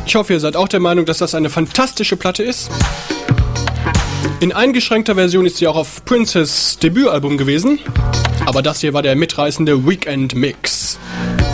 Ich hoffe, ihr seid auch der Meinung, dass das eine fantastische Platte ist. In eingeschränkter Version ist sie auch auf Princes Debütalbum gewesen. Aber das hier war der mitreißende Weekend Mix.